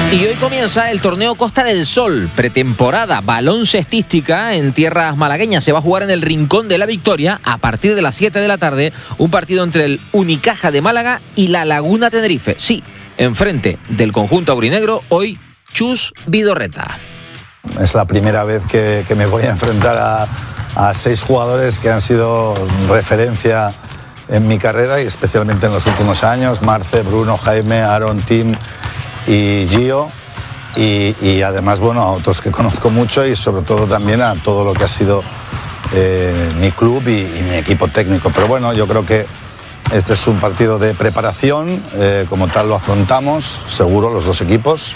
Y hoy comienza el torneo Costa del Sol, pretemporada baloncestística en tierras malagueñas. Se va a jugar en el Rincón de la Victoria a partir de las 7 de la tarde, un partido entre el Unicaja de Málaga y la Laguna Tenerife. Sí, enfrente del conjunto aurinegro, hoy Chus Vidorreta. Es la primera vez que me voy a enfrentar a 6 jugadores que han sido referencia en mi carrera y especialmente en los últimos años: Marce, Bruno, Jaime, Aaron, Tim y Gio, y además, bueno, a otros que conozco mucho y sobre todo también a todo lo que ha sido mi club y mi equipo técnico. Pero bueno, yo creo que este es un partido de preparación, como tal lo afrontamos, seguro, los dos equipos.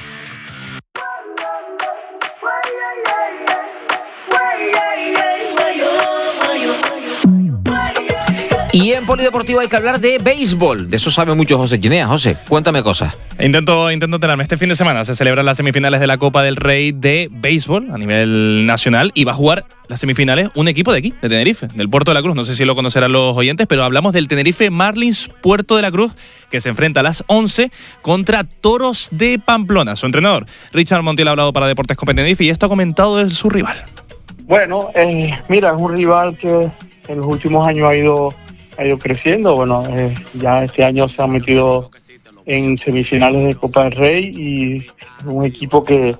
Y en Polideportivo hay que hablar de béisbol. De eso sabe mucho José Ginea. José, cuéntame cosas. Intento enterarme. Este fin de semana se celebran las semifinales de la Copa del Rey de béisbol a nivel nacional y va a jugar las semifinales un equipo de aquí, de Tenerife, del Puerto de la Cruz. No sé si lo conocerán los oyentes, pero hablamos del Tenerife Marlins Puerto de la Cruz, que se enfrenta a las 11 contra Toros de Pamplona. Su entrenador, Richard Montiel, ha hablado para Deportes Cope Tenerife y esto ha comentado de su rival. Bueno, mira, es un rival que en los últimos años ha ido creciendo. Bueno, ya este año se ha metido en semifinales de Copa del Rey y es un equipo que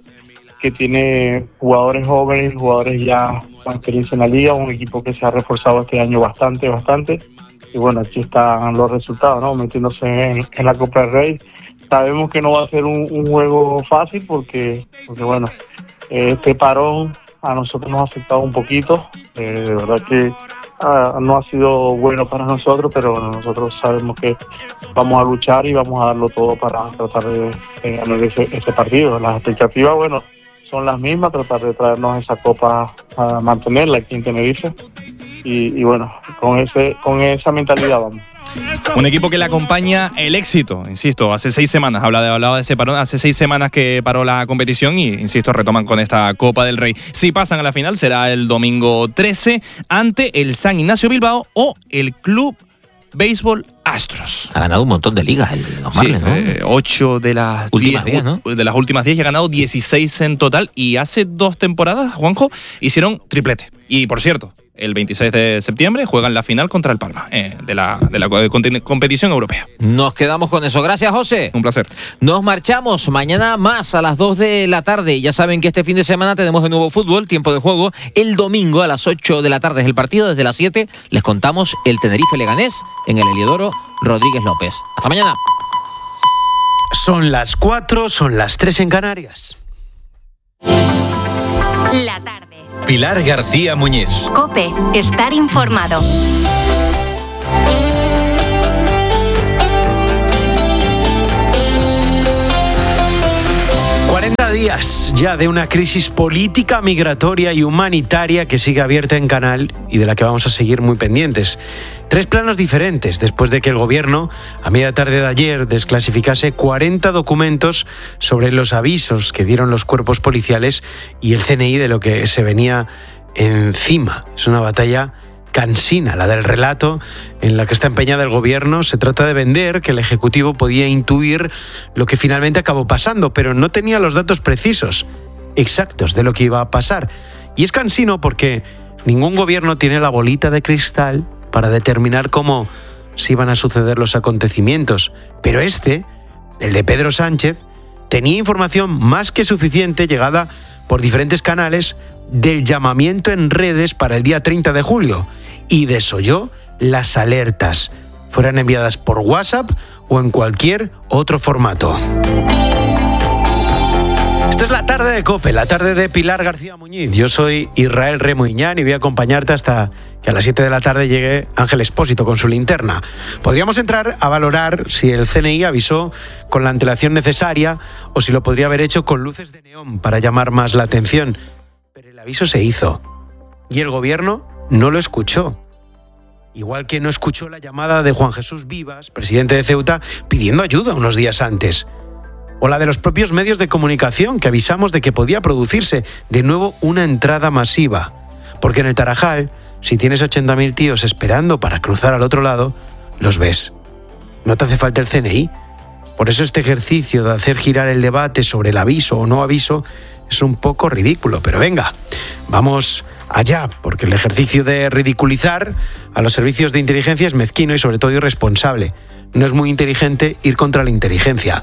tiene jugadores jóvenes, jugadores ya con experiencia en la liga, un equipo que se ha reforzado este año bastante. Y bueno, aquí están los resultados, ¿no? Metiéndose en la Copa del Rey. Sabemos que no va a ser un juego fácil porque bueno, este parón a nosotros nos ha afectado un poquito. De verdad que no ha sido bueno para nosotros, pero nosotros sabemos que vamos a luchar y vamos a darlo todo para tratar de ganar ese partido. Las expectativas, bueno, son las mismas, tratar de traernos esa copa, a mantenerla aquí en Tenerife y bueno, con esa mentalidad vamos. Un equipo que le acompaña el éxito, insisto, hace 6 semanas, hablaba de ese parón, hace 6 semanas que paró la competición y, insisto, retoman con esta Copa del Rey. Si pasan a la final será el domingo 13 ante el San Ignacio Bilbao o el Club Béisbol Astros. Ha ganado un montón de ligas los Marlins, ¿no? 8 de las últimas 10, ¿no? De las últimas 10 y ha ganado 16 en total. Y hace 2 temporadas, Juanjo, hicieron triplete. Y por cierto, el 26 de septiembre juegan la final contra el Palma de la competición europea. Nos quedamos con eso. Gracias, José. Un placer. Nos marchamos. Mañana más a las 2 de la tarde. Ya saben que este fin de semana tenemos de nuevo fútbol, tiempo de juego. El domingo a las 8 de la tarde es el partido. Desde las 7 les contamos el Tenerife Leganés en el Heliodoro Rodríguez López. Hasta mañana. Son las 4, son las 3 en Canarias. La tarde. Pilar García Muñiz. COPE. Estar informado. Días ya de una crisis política, migratoria y humanitaria que sigue abierta en Canal y de la que vamos a seguir muy pendientes. 3 planos diferentes después de que el gobierno, a media tarde de ayer, desclasificase 40 documentos sobre los avisos que dieron los cuerpos policiales y el CNI de lo que se venía encima. Es una batalla cansina, la del relato en la que está empeñada el gobierno. Se trata de vender que el Ejecutivo podía intuir lo que finalmente acabó pasando, pero no tenía los datos precisos, exactos de lo que iba a pasar. Y es cansino porque ningún gobierno tiene la bolita de cristal para determinar cómo se iban a suceder los acontecimientos. Pero el de Pedro Sánchez, tenía información más que suficiente llegada por diferentes canales del llamamiento en redes para el día 30 de julio y desoyó las alertas, fueran enviadas por WhatsApp o en cualquier otro formato. Esto es la tarde de COPE, la tarde de Pilar García Muñiz. Yo soy Israel Remoiñán y voy a acompañarte hasta que a las 7 de la tarde llegue Ángel Expósito con su linterna. Podríamos entrar a valorar si el CNI avisó con la antelación necesaria o si lo podría haber hecho con luces de neón para llamar más la atención. Pero el aviso se hizo y el gobierno no lo escuchó. Igual que no escuchó la llamada de Juan Jesús Vivas, presidente de Ceuta, pidiendo ayuda unos días antes. O la de los propios medios de comunicación que avisamos de que podía producirse de nuevo una entrada masiva. Porque en el Tarajal, si tienes 80.000 tíos esperando para cruzar al otro lado, los ves. No te hace falta el CNI. Por eso este ejercicio de hacer girar el debate sobre el aviso o no aviso es un poco ridículo. Pero venga, vamos allá, porque el ejercicio de ridiculizar a los servicios de inteligencia es mezquino y sobre todo irresponsable. No es muy inteligente ir contra la inteligencia.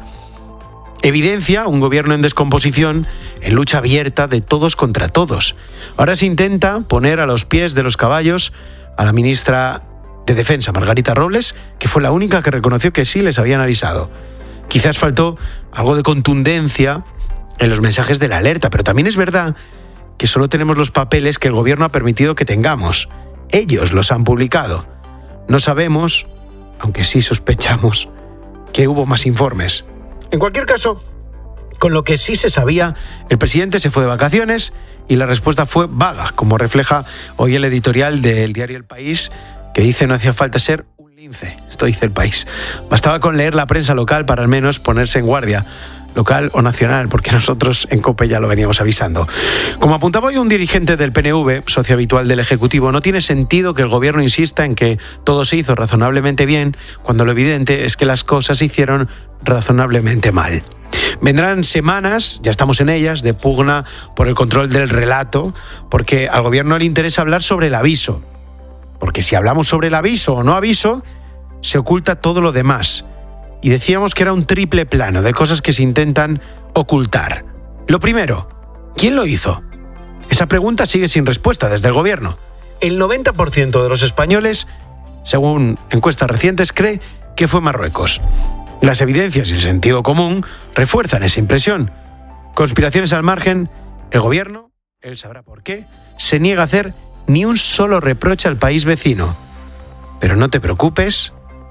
Evidencia un gobierno en descomposición, en lucha abierta de todos contra todos. Ahora se intenta poner a los pies de los caballos a la ministra de Defensa, Margarita Robles, que fue la única que reconoció que sí les habían avisado. Quizás faltó algo de contundencia en los mensajes de la alerta, pero también es verdad que solo tenemos los papeles que el gobierno ha permitido que tengamos. Ellos los han publicado. No sabemos, aunque sí sospechamos, que hubo más informes. En cualquier caso, con lo que sí se sabía, el presidente se fue de vacaciones y la respuesta fue vaga, como refleja hoy el editorial del diario El País, que dice no hacía falta ser un lince. Esto dice El País. Bastaba con leer la prensa local para al menos ponerse en guardia, local o nacional, porque nosotros en COPE ya lo veníamos avisando. Como apuntaba hoy un dirigente del PNV, socio habitual del Ejecutivo, no tiene sentido que el gobierno insista en que todo se hizo razonablemente bien, cuando lo evidente es que las cosas se hicieron razonablemente mal. Vendrán semanas, ya estamos en ellas, de pugna por el control del relato, porque al gobierno le interesa hablar sobre el aviso. Porque si hablamos sobre el aviso o no aviso, se oculta todo lo demás. Y decíamos que era un triple plano de cosas que se intentan ocultar. Lo primero, ¿quién lo hizo? Esa pregunta sigue sin respuesta desde el gobierno. El 90% de los españoles, según encuestas recientes, cree que fue Marruecos. Las evidencias y el sentido común refuerzan esa impresión. Conspiraciones al margen, el gobierno, él sabrá por qué, se niega a hacer ni un solo reproche al país vecino. Pero no te preocupes,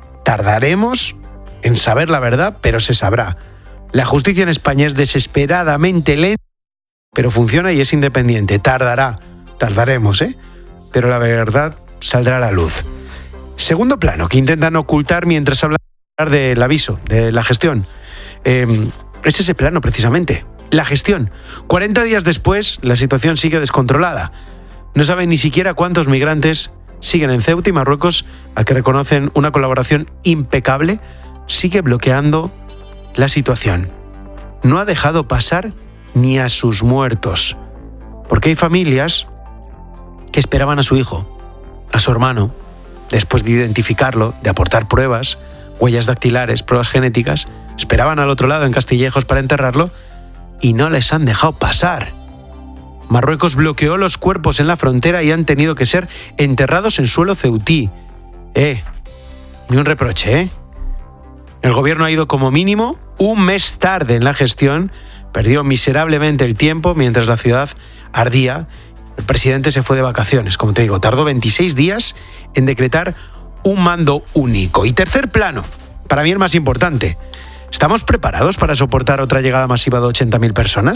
tardaremos en saber la verdad, pero se sabrá. La justicia en España es desesperadamente lenta, pero funciona y es independiente. Tardaremos, pero la verdad saldrá a la luz. Segundo plano, que intentan ocultar mientras hablan del aviso, de la gestión. Es ese plano precisamente, la gestión. 40 días después, la situación sigue descontrolada. No saben ni siquiera cuántos migrantes siguen en Ceuta y Marruecos, al que reconocen una colaboración impecable, sigue bloqueando la situación. No ha dejado pasar ni a sus muertos. Porque hay familias que esperaban a su hijo, a su hermano, después de identificarlo, de aportar pruebas, huellas dactilares, pruebas genéticas, esperaban al otro lado en Castillejos para enterrarlo y no les han dejado pasar. Marruecos bloqueó los cuerpos en la frontera y han tenido que ser enterrados en suelo ceutí. Ni un reproche, El gobierno ha ido como mínimo un mes tarde en la gestión, perdió miserablemente el tiempo mientras la ciudad ardía. El presidente se fue de vacaciones, como te digo, tardó 26 días en decretar un mando único. Y tercer plano, para mí el más importante, ¿estamos preparados para soportar otra llegada masiva de 80.000 personas?